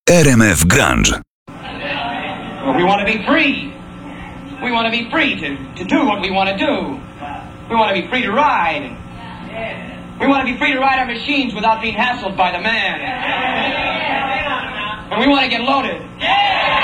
RMF Grunge. We want to be free. We want to be free to do what we want to do. We want to be free to ride. We want to be free to ride our machines without being hassled by the man. And we want to get loaded.